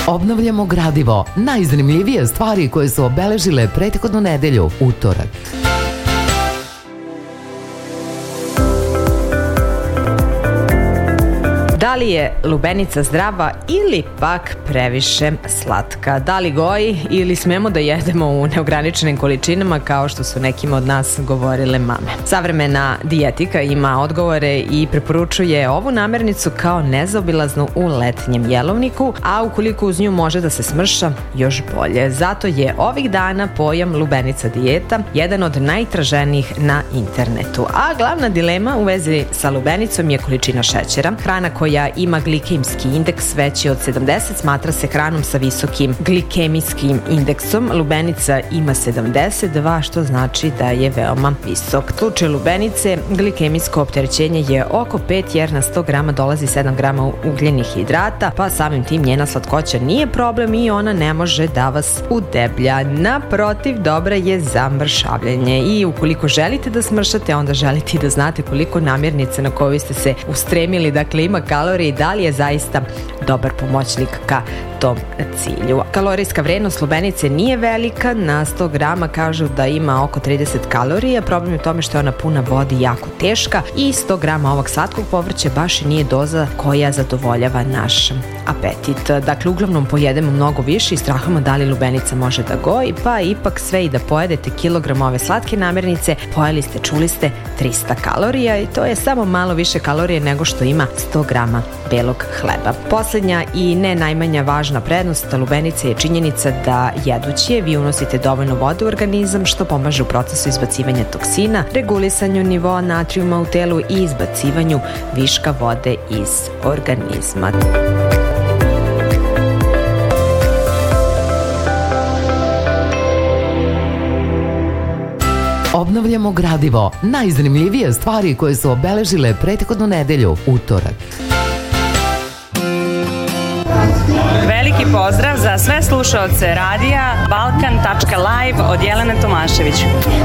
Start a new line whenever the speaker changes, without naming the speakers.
Obnavljamo gradivo, najzanimljivije stvari koje su obeležile prethodnu nedelju, utorak.
Da li je lubenica zdrava ili pak previše slatka? Da li goji ili smemo da jedemo u neograničenim količinama kao što su nekima od nas govorile mame? Savremena dijetika ima odgovore i preporučuje ovu namirnicu kao nezaobilaznu u letnjem jelovniku, a ukoliko uz nju može da se smrša, još bolje. Zato je ovih dana pojam lubenica dijeta jedan od najtraženijih na internetu. A glavna dilema u vezi sa lubenicom je količina šećera. Hrana koja ima glikemijski indeks veći od 70 smatra se hranom sa visokim glikemijskim indeksom. Lubenica ima 72, što znači da je veoma visok. Slučaj lubenice, glikemijsko opterećenje je oko 5 jer na 100 grama dolazi 7 grama ugljenih hidrata, pa samim tim njena slatkoća nije problem i ona ne može da vas udeblja. Naprotiv, dobra je za mršavljenje i ukoliko želite da smršate, onda želite da znate koliko namirnice na koju ste se ustremili, dakle ima kalorije i da li je zaista dobar pomoćnik ka tom cilju. Kalorijska vrednost lubenice nije velika, na 100 grama kažu da ima oko 30 kalorija, problem je u tome što je ona puna vode i jako teška i 100 grama ovog slatkog povrća baš i nije doza koja zadovoljava naš apetit. Dakle, uglavnom pojedemo mnogo više i strahamo da li lubenica može da goji, pa ipak sve i da pojedete kilogram ove slatke namirnice, pojeli ste, čuli ste, 300 kalorija i to je samo malo više kalorije nego što ima 100 grama belog hleba. Poslednja i ne najmanja važna prednost lubenice je činjenica da jedući je vi unosite dovoljno vode u organizam, što pomaže u procesu izbacivanja toksina, regulisanju nivoa natrijuma u telu i izbacivanju viška vode iz organizma.
Obnavljamo gradivo, najzanimljivije stvari koje su obeležile prethodnu nedelju, utorak.
Veliki pozdrav za sve slušaoce radija Balkan.live od Jelene Tomašević.